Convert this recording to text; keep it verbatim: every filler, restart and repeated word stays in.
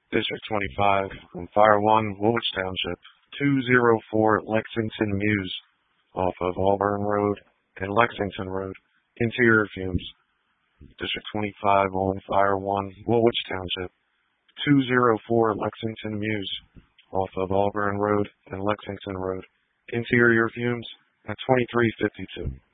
District twenty-five, on Fire one, Woolwich Township, two oh four Lexington Mews, off of Auburn Road and Lexington Road, interior fumes. District twenty-five, on Fire one, Woolwich Township, two oh four Lexington Mews, off of Auburn Road and Lexington Road, interior fumes, at twenty-three fifty-two.